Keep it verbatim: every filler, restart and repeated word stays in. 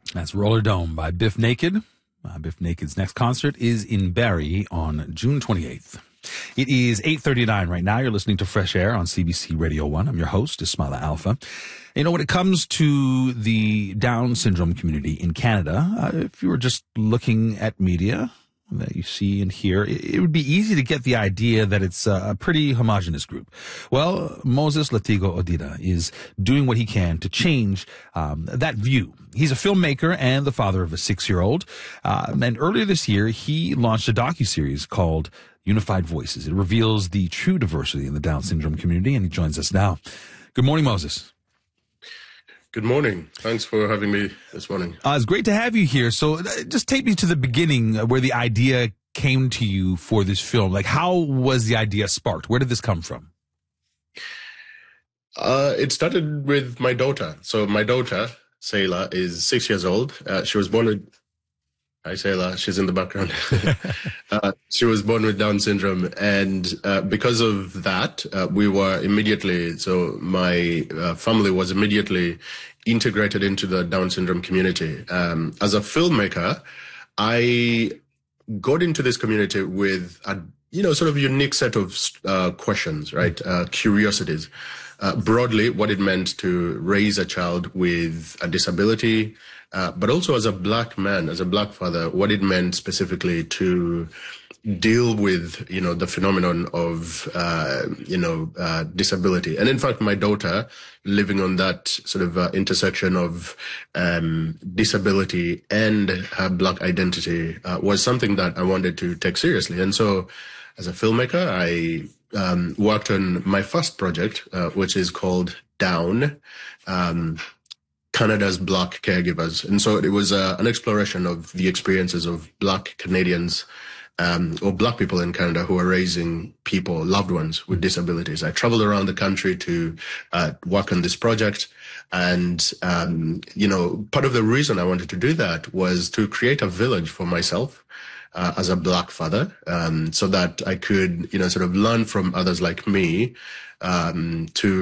That's Roller Dome by Biff Naked. Uh, Biff Naked's next concert is in Barrie on June twenty-eighth. It is eight thirty-nine right now. You're listening to Fresh Air on C B C Radio one. I'm your host, Ismaila Alfa. You know, when it comes to the Down syndrome community in Canada, uh, if you were just looking at media that you see and hear, it, it would be easy to get the idea that it's a pretty homogenous group. Well, Moses Latigo Odida is doing what he can to change um, that view. He's a filmmaker and the father of a six-year-old. Uh, and earlier this year, he launched a docuseries called Unified Voices. It reveals the true diversity in the Down syndrome community, and he joins us now. Good morning, Moses. Good morning. Thanks for having me this morning. Uh, it's great to have you here. So uh, just take me to the beginning uh, where the idea came to you for this film. Like, how was the idea sparked? Where did this come from? Uh, it started with my daughter. So my daughter, Sayla, is six years old. Uh, she was born with... Hi, Sayla. She's in the background. uh, she was born with Down syndrome. And uh, because of that, uh, we were immediately, so my uh, family was immediately integrated into the Down syndrome community. Um, as a filmmaker, I got into this community with a, you know, sort of unique set of uh, questions, right? Uh, curiosities. Uh, broadly, what it meant to raise a child with a disability, uh, but also as a black man, as a black father, what it meant specifically to deal with, you know, the phenomenon of, uh, you know, uh, disability. And in fact, my daughter living on that sort of uh, intersection of um, disability and her black identity uh, was something that I wanted to take seriously. And so as a filmmaker, I um, worked on my first project, uh, which is called Down, um, Canada's Black Caregivers. And so it was uh, an exploration of the experiences of Black Canadians um, or Black people in Canada who are raising people, loved ones with disabilities. I traveled around the country to uh, work on this project. And, um, you know, part of the reason I wanted to do that was to create a village for myself uh, as a Black father, um, so that I could, you know, sort of learn from others like me um, to